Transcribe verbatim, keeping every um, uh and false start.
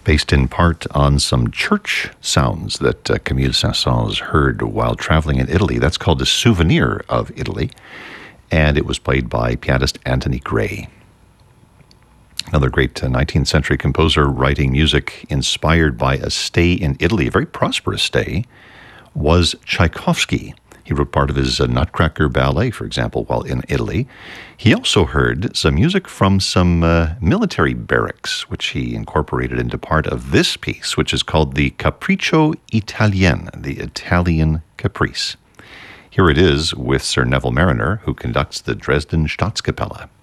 based in part on some church sounds that uh, Camille Saint-Saëns heard while traveling in Italy. That's called The Souvenir of Italy, and it was played by pianist Anthony Gray. Another great uh, nineteenth century composer writing music inspired by a stay in Italy, a very prosperous stay, was Tchaikovsky. He wrote part of his uh, Nutcracker ballet, for example, while in Italy. He also heard some music from some uh, military barracks, which he incorporated into part of this piece, which is called the Capriccio Italien, the Italian Caprice. Here it is with Sir Neville Marriner, who conducts the Dresden Staatskapelle.